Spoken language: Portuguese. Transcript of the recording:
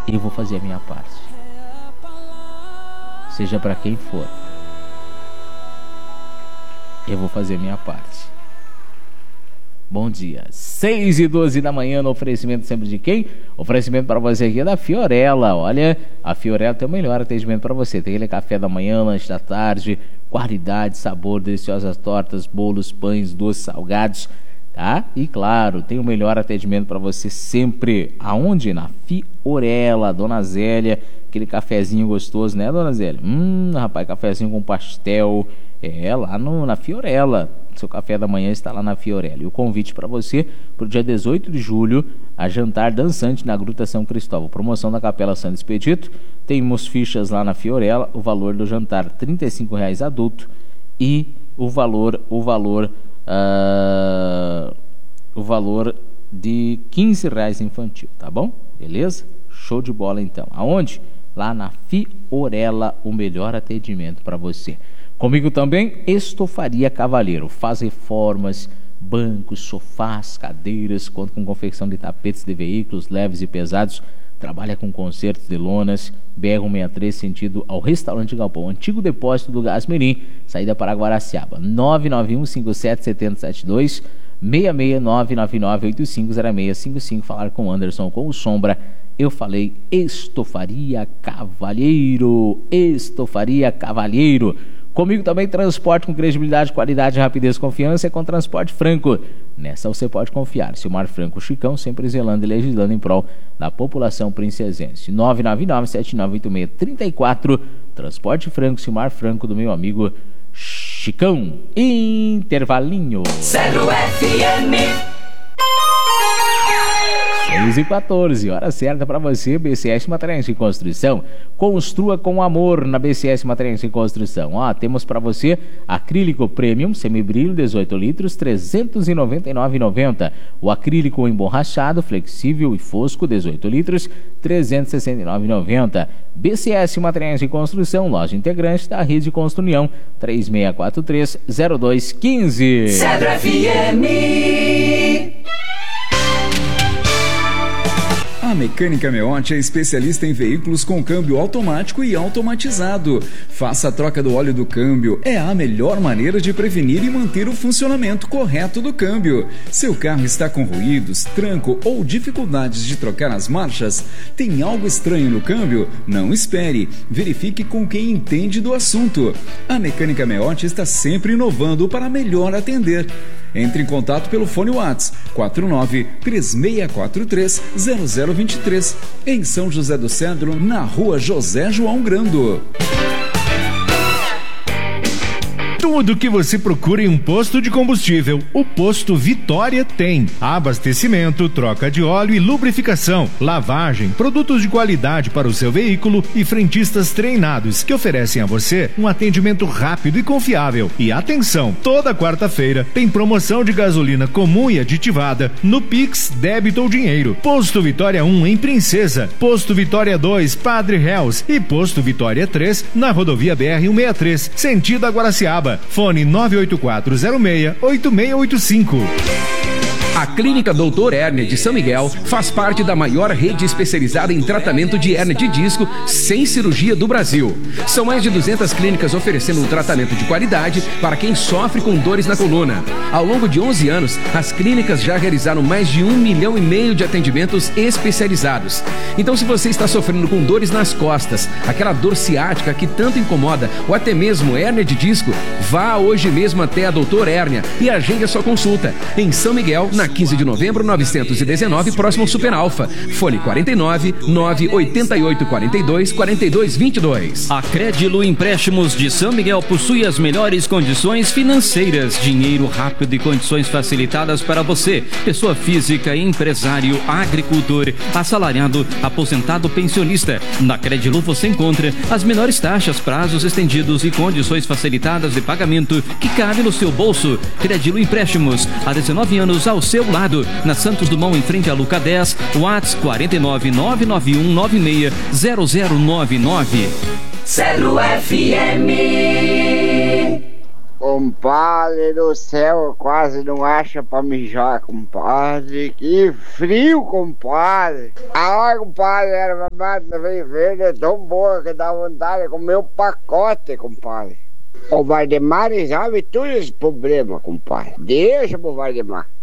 eu vou fazer a minha parte. Seja para quem for, eu vou fazer a minha parte. Bom dia, 6h12 da manhã, no oferecimento sempre de quem? Oferecimento para você aqui é da Fiorella. Olha, a Fiorella tem o melhor atendimento para você. Tem aquele café da manhã, lanche da tarde, qualidade, sabor, deliciosas tortas, bolos, pães, doces, salgados, tá? E claro, tem o melhor atendimento para você sempre. Aonde? Na Fiorella, Dona Zélia. Aquele cafezinho gostoso, né, Dona Zélia? Rapaz, cafezinho com pastel. É, lá na Fiorella. Seu café da manhã está lá na Fiorella. E o convite para você para o dia 18 de julho, a jantar dançante na Gruta São Cristóvão. Promoção da Capela Santo Expedito. Temos fichas lá na Fiorella. O valor do jantar R$ 35,00 adulto e o valor de R$ 15,00 infantil, tá bom? Beleza? Show de bola então. Aonde? Lá na Fiorella, o melhor atendimento para você. Comigo também, Estofaria Cavalheiro. Faz reformas, bancos, sofás, cadeiras, conta com confecção de tapetes de veículos leves e pesados. Trabalha com consertos de lonas. BR-163, sentido ao Restaurante Galpão. Antigo depósito do Gás Mirim, saída para Guaraciaba. 991-577072, 66999850655. Falar com Anderson, com o Sombra. Eu falei Estofaria Cavalheiro. Estofaria Cavalheiro. Comigo também, transporte com credibilidade, qualidade, rapidez, confiança é com Transporte Franco. Nessa você pode confiar. Silmar Franco Chicão, sempre zelando e legislando em prol da população princesense. 999-7986-34. Transporte Franco, Silmar Franco, do meu amigo Chicão. Intervalinho. 0 FM. 6h14, hora certa para você, BCS Materiais de Construção. Construa com amor na BCS Materiais de Construção. Temos para você acrílico premium, semibrilho, 18 litros, R$ 399,90. O acrílico emborrachado, flexível e fosco, 18 litros, R$ 369,90. BCS Materiais de Construção, loja integrante da Rede Construção, 3643-0215. Cedro FM. A Mecânica Meotti é especialista em veículos com câmbio automático e automatizado. Faça a troca do óleo do câmbio. É a melhor maneira de prevenir e manter o funcionamento correto do câmbio. Seu carro está com ruídos, tranco ou dificuldades de trocar as marchas? Tem algo estranho no câmbio? Não espere. Verifique com quem entende do assunto. A Mecânica Meotti está sempre inovando para melhor atender. Entre em contato pelo fone WhatsApp 49-3643-0023, em São José do Cedro, na rua José João Grando. Tudo que você procura em um posto de combustível, o Posto Vitória tem. Abastecimento, troca de óleo e lubrificação, lavagem, produtos de qualidade para o seu veículo e frentistas treinados que oferecem a você um atendimento rápido e confiável. E atenção, toda quarta-feira tem promoção de gasolina comum e aditivada no Pix, débito ou dinheiro. Posto Vitória 1 em Princesa, Posto Vitória 2, Padre Reus e Posto Vitória 3 na rodovia BR-163, sentido a Guaraciaba. Fone 98406-8685. A Clínica Doutor Hérnia de São Miguel faz parte da maior rede especializada em tratamento de hérnia de disco sem cirurgia do Brasil. São mais de 200 clínicas oferecendo um tratamento de qualidade para quem sofre com dores na coluna. Ao longo de 11 anos, as clínicas já realizaram mais de 1,5 milhão de atendimentos especializados. Então, se você está sofrendo com dores nas costas, aquela dor ciática que tanto incomoda, ou até mesmo hérnia de disco, vá hoje mesmo até a Doutor Hérnia e agende a sua consulta. Em São Miguel, na 15 de novembro, 919, próximo ao Super Alfa. Fone 49-988-42-4222. A Crédilo Empréstimos de São Miguel possui as melhores condições financeiras, dinheiro rápido e condições facilitadas para você, pessoa física, empresário, agricultor, assalariado, aposentado, pensionista. Na Crédilo você encontra as menores taxas, prazos estendidos e condições facilitadas de pagamento que cabe no seu bolso. Crédilo Empréstimos, há 19 anos ao seu lado, na Santos Dumont, em frente à Luca 10, WhatsApp 49991960099. Cedro FM. Compadre do céu, quase não acha pra mijar, compadre. Que frio, compadre. Compadre, era mata verde é tão boa que dá vontade de comer um pacote, compadre. O Valdemar resolve todos os problemas, compadre. Deixa pro Valdemar.